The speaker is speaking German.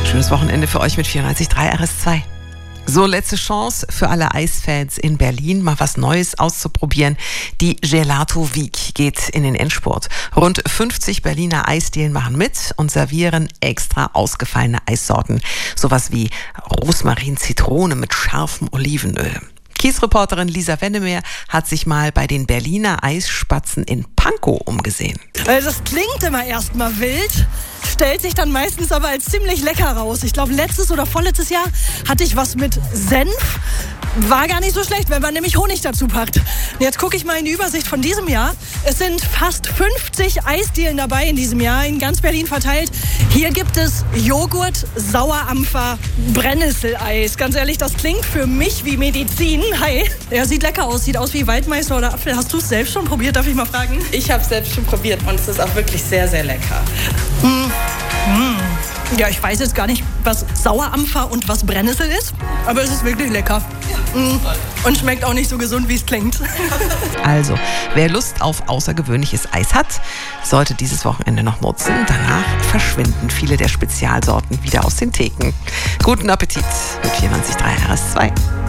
Schönes Wochenende für euch mit 94.3 RS2. So, letzte Chance für alle Eisfans in Berlin, mal was Neues auszuprobieren. Die Gelato Week geht in den Endspurt. Rund 50 Berliner Eisdielen machen mit und servieren extra ausgefallene Eissorten. Sowas wie Rosmarin-Zitrone mit scharfem Olivenöl. Kiesreporterin Lisa Wendemeyer hat sich mal bei den Berliner Eisspatzen in Pankow umgesehen. Das klingt immer erstmal wild, stellt sich dann meistens aber als ziemlich lecker raus. Ich glaube, letztes oder vorletztes Jahr hatte ich was mit Senf. War gar nicht so schlecht, wenn man nämlich Honig dazu packt. Jetzt gucke ich mal in die Übersicht von diesem Jahr. Es sind fast 50 Eisdielen dabei in diesem Jahr, in ganz Berlin verteilt. Hier gibt es Joghurt, Sauerampfer, Brennnesseleis. Ganz ehrlich, das klingt für mich wie Medizin. Hi. Ja, sieht lecker aus. Sieht aus wie Waldmeister oder Apfel. Hast du es selbst schon probiert? Darf ich mal fragen? Ich habe es selbst schon probiert und es ist auch wirklich sehr, sehr lecker. Ja, ich weiß jetzt gar nicht, was Sauerampfer und was Brennnessel ist, aber es ist wirklich lecker. Und schmeckt auch nicht so gesund, wie es klingt. Also, wer Lust auf außergewöhnliches Eis hat, sollte dieses Wochenende noch nutzen. Danach verschwinden viele der Spezialsorten wieder aus den Theken. Guten Appetit mit 94.3 RS2.